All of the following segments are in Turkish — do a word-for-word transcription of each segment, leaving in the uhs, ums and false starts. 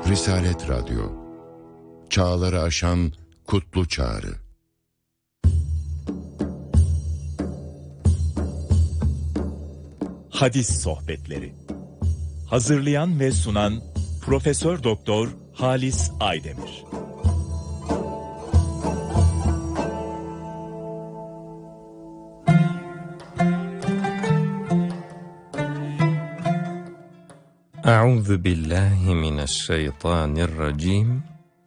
Risalet Radyo, çağları aşan kutlu çağrı. Hadis Sohbetleri. Hazırlayan ve sunan Profesör Doktor Halis Aydemir. Euzu billahi mineşşeytanirracim.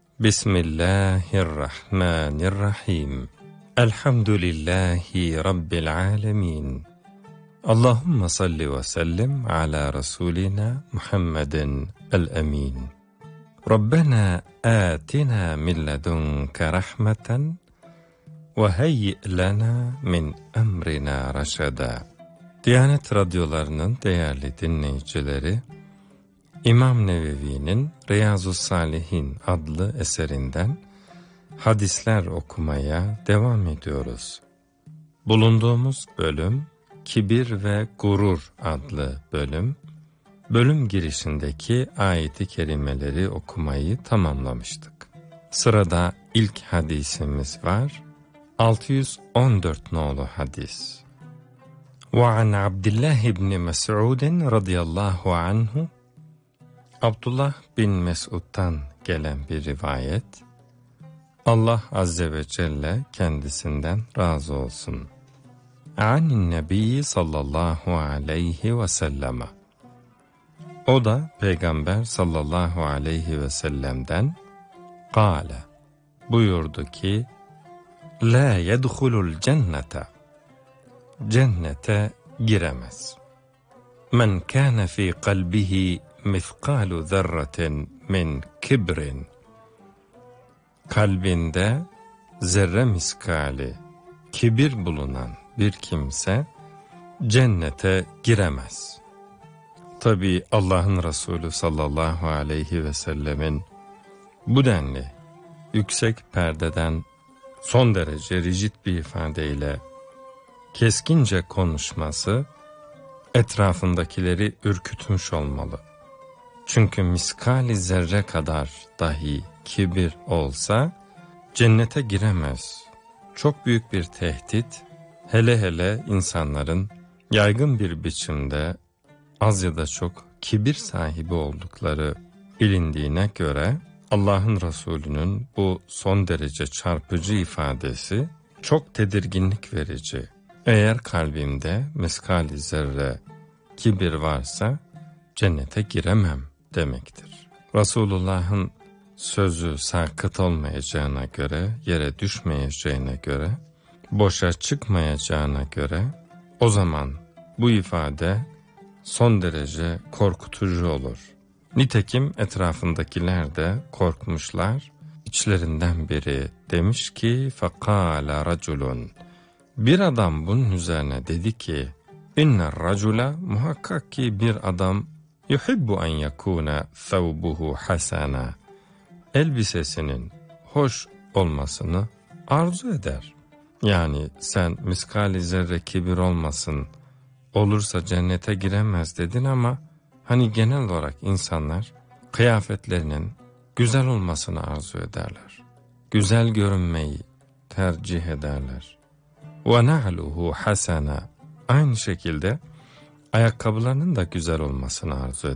Bismillahirrahmanirrahim. Elhamdülillahi rabbil alamin. Allahumme salli ve sellem ala rasulina Muhammedin el-emin. Rabbena atina min ledunke rahmeten ve heyyi lana min emrina raşada. Diyanet radyolarının değerli dinleyicileri, İmam Nevevi'nin Riyazu's-Salihin adlı eserinden hadisler okumaya devam ediyoruz. Bulunduğumuz bölüm Kibir ve Gurur adlı bölüm. Bölüm girişindeki ayet-i kerimeleri okumayı tamamlamıştık. Sırada ilk hadisimiz var. altı yüz on dört nolu hadis. وعن عبد الله بن مسعود رضي الله عنه. Abdullah bin Mes'ud'dan gelen bir rivayet. Allah Azze ve Celle kendisinden razı olsun. Anin Nebi sallallahu aleyhi ve sellem. O da Peygamber sallallahu aleyhi ve sellem'den kâle buyurdu ki: La yedhulul cennete, cennete giremez. Men kâne fî kalbihi mithqalu zerretin min kibrin, kalbinde zerre miskali kibir bulunan bir kimse cennete giremez. Tabi Allah'ın Resulü sallallahu aleyhi ve sellemin bu denli yüksek perdeden son derece rigid bir ifadeyle keskince konuşması etrafındakileri ürkütmüş olmalı. Çünkü miskali zerre kadar dahi kibir olsa cennete giremez. Çok büyük bir tehdit, hele hele insanların yaygın bir biçimde az ya da çok kibir sahibi oldukları bilindiğine göre Allah'ın Resulü'nün bu son derece çarpıcı ifadesi çok tedirginlik verici. Eğer kalbimde miskali zerre kibir varsa cennete giremem demektir. Resulullah'ın sözü sakıt olmayacağına göre, yere düşmeyeceğine göre, boşa çıkmayacağına göre o zaman bu ifade son derece korkutucu olur. Nitekim etrafındakiler de korkmuşlar. İçlerinden biri demiş ki: فَقَالَ رَجُلٌ. Bir adam bunun üzerine dedi ki: اِنَّ الرَّجُلَ, muhakkak ki bir adam yuhibbu en yekuna thawbuhu hasana, elbisesinin hoş olmasını arzu eder. Yani sen miskali zerre kibir olmasın, olursa cennete giremez dedin ama hani genel olarak insanlar kıyafetlerinin güzel olmasını arzu ederler. Güzel görünmeyi tercih ederler. وَنَعْلُهُ hasana, aynı şekilde ayakkabılarının da güzel olmasını arzu